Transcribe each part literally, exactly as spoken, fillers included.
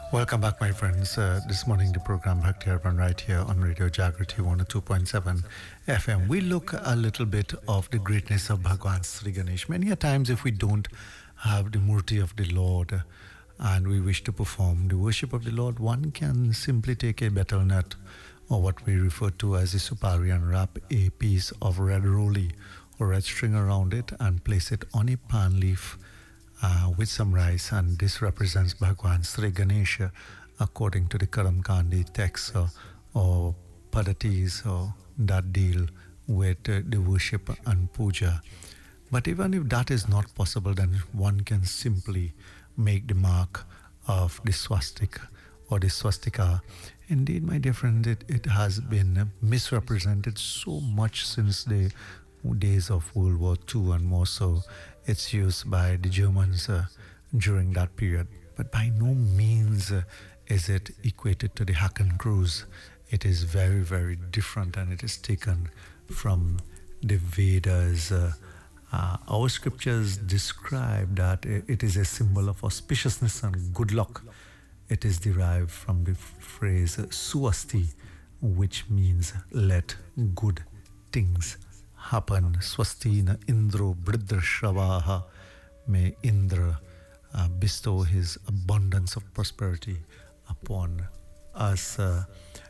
Welcome back, my friends. Uh, this morning, the program Bhakti Urban right here on Radio Jagrati one oh two point seven F M. We look a little bit of the greatness of Bhagwan Sri Ganesh. Many a times, if we don't have the Murti of the Lord uh, and we wish to perform the worship of the Lord, one can simply take a betel nut, or what we refer to as a supari, and wrap a piece of red roli or red string around it and place it on a pan leaf Uh, with some rice, and this represents Bhagwan Sri Ganesha according to the Karam Kandi text uh, or Padatis or that deal with uh, the worship and puja. But even if that is not possible, then one can simply make the mark of the swastika or the swastika. Indeed, my dear friend, it, it has been misrepresented so much since the days of World War Two, and more so it's used by the Germans uh, during that period. But by no means uh, is it equated to the Hakenkreuz. It is very, very different, and it is taken from the Vedas. Uh, uh, our scriptures describe that it is a symbol of auspiciousness and good luck. It is derived from the phrase suasti, which means let good things happen. Swastina Indro Bridra Shravaha. May Indra uh, bestow his abundance of prosperity upon us. Uh,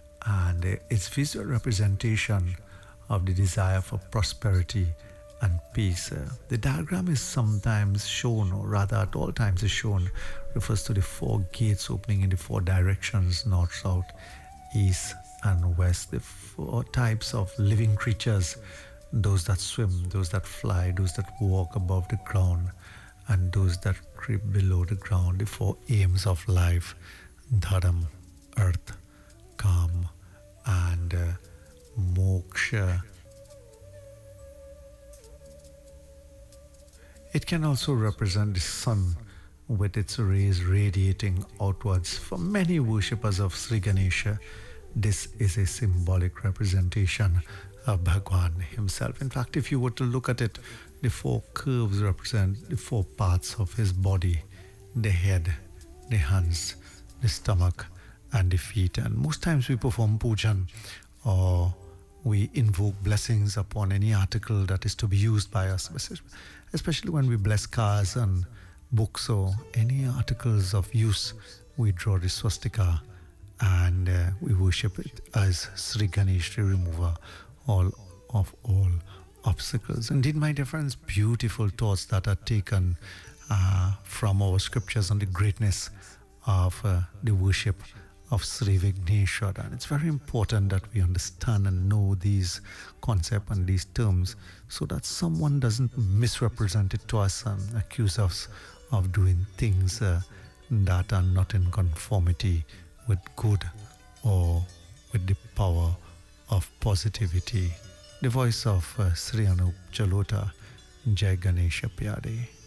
and uh, its visual representation of the desire for prosperity and peace. Uh, the diagram is sometimes shown, or rather at all times is shown, refers to the four gates opening in the four directions, north, south, east, and west. The four types of living creatures: those that swim, those that fly, those that walk above the ground, and those that creep below the ground. The four aims of life: dharam, earth, kam, and uh, moksha. It can also represent the sun with its rays radiating outwards. For many worshippers of Sri Ganesha, this is a symbolic representation of Bhagwan himself. In fact, if you were to look at it, the four curves represent the four parts of his body: the head, the hands, the stomach, and the feet. And most times we perform pujan, or we invoke blessings upon any article that is to be used by us, especially when we bless cars and books or any articles of use. We draw the swastika and uh, we worship it as Sri Ganesh, the remover all of all obstacles. Indeed, my dear friends, beautiful thoughts that are taken uh, from our scriptures on the greatness of uh, the worship of Sri Vigneshwara. And it's very important that we understand and know these concepts and these terms, so that someone doesn't misrepresent it to us and accuse us of doing things uh, that are not in conformity with good or with the power of positivity. The voice of uh, Sri Anup Jalota. Jai Ganesha Pyare.